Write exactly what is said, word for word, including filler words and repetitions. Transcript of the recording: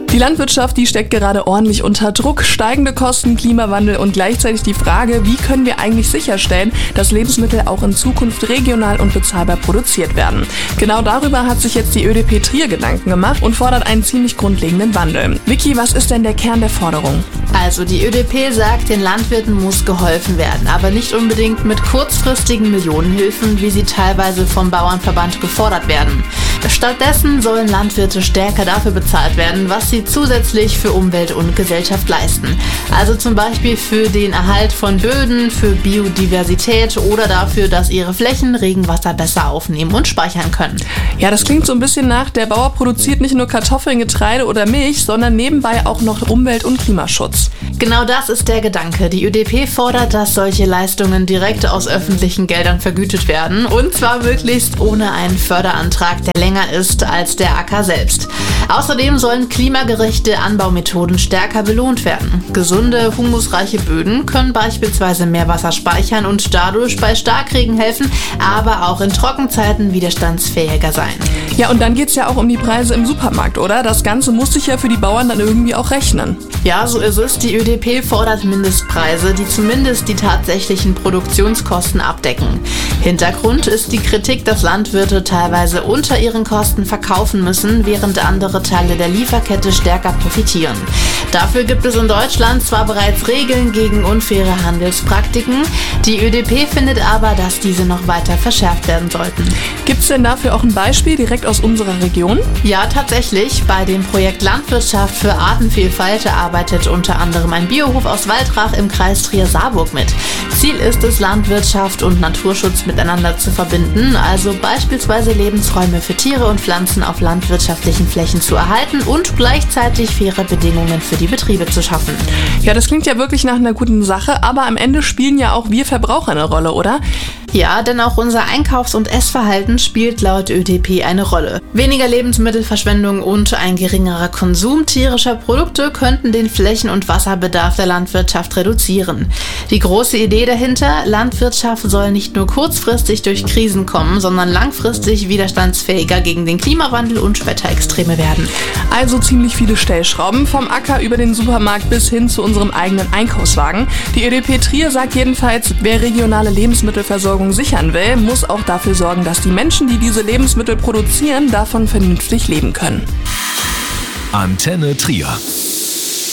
Die Landwirtschaft, die steckt gerade ordentlich unter Druck. Steigende Kosten, Klimawandel und gleichzeitig die Frage, wie können wir eigentlich sicherstellen, dass Lebensmittel auch in Zukunft regional und bezahlbar produziert werden. Genau darüber hat sich jetzt die ÖDP Trier Gedanken gemacht und fordert einen ziemlich grundlegenden Wandel. Vicky, was ist denn der Kern der Forderung? Also die ÖDP sagt, den Landwirten muss geholfen werden, aber nicht unbedingt mit kurzfristigen Millionenhilfen, wie sie teilweise vom Bauernverband gefordert werden. Stattdessen sollen Landwirte stärker dafür bezahlt werden, was sie zusätzlich für Umwelt und Gesellschaft leisten. Also zum Beispiel für den Erhalt von Böden, für Biodiversität oder dafür, dass ihre Flächen Regenwasser besser aufnehmen und speichern können. Ja, das klingt so ein bisschen nach, der Bauer produziert nicht nur Kartoffeln, Getreide oder Milch, sondern nebenbei auch noch Umwelt- und Klimaschutz. Genau das ist der Gedanke. Die ÖDP fordert, dass solche Leistungen direkt aus öffentlichen Geldern vergütet werden und zwar möglichst ohne einen Förderantrag, der länger ist als der Acker selbst. Außerdem sollen klimagerechte Anbaumethoden stärker belohnt werden. Gesunde, humusreiche Böden können beispielsweise mehr Wasser speichern und dadurch bei Starkregen helfen, aber auch in Trockenzeiten widerstandsfähiger sein. Ja, und dann geht's ja auch um die Preise im Supermarkt, oder? Das Ganze muss sich ja für die Bauern dann irgendwie auch rechnen. Ja, so ist es. Die ÖDP fordert Mindestpreise, die zumindest die tatsächlichen Produktionskosten abdecken. Hintergrund ist die Kritik, dass Landwirte teilweise unter ihren Kosten verkaufen müssen, während andere Teile der Lieferkette stärker profitieren. Dafür gibt es in Deutschland zwar bereits Regeln gegen unfaire Handelspraktiken, die ÖDP findet aber, dass diese noch weiter verschärft werden sollten. Gibt's denn dafür auch ein Beispiel direkt aus unserer Region? Ja, tatsächlich. Bei dem Projekt Landwirtschaft für Artenvielfalt arbeitet unter anderem ein Biohof aus Waldrach im Kreis Trier-Saarburg mit. Ziel ist es, Landwirtschaft und Naturschutz miteinander zu verbinden, also beispielsweise Lebensräume für Tiere und Pflanzen auf landwirtschaftlichen Flächen zu erhalten und gleichzeitig faire Bedingungen für die Betriebe zu schaffen. Ja, das klingt ja wirklich nach einer guten Sache, aber am Ende spielen ja auch wir Verbraucher eine Rolle, oder? Ja, denn auch unser Einkaufs- und Essverhalten spielt laut ÖDP eine Rolle. Weniger Lebensmittelverschwendung und ein geringerer Konsum tierischer Produkte könnten den Flächen- und Wasserbedarf der Landwirtschaft reduzieren. Die große Idee dahinter: Landwirtschaft soll nicht nur kurzfristig durch Krisen kommen, sondern langfristig widerstandsfähiger gegen den Klimawandel und Wetterextreme werden. Also ziemlich viele Stellschrauben, vom Acker über den Supermarkt bis hin zu unserem eigenen Einkaufswagen. Die ÖDP Trier sagt jedenfalls, wer regionale Lebensmittelversorgung sichern will, muss auch dafür sorgen, dass die Menschen, die diese Lebensmittel produzieren, davon vernünftig leben können. Antenne Trier.